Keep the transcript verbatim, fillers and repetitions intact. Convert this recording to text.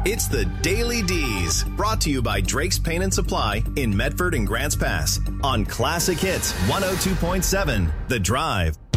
It's the Daily D's, brought to you by Drake's Paint and Supply in Medford and Grants Pass on Classic Hits one oh two point seven, The Drive.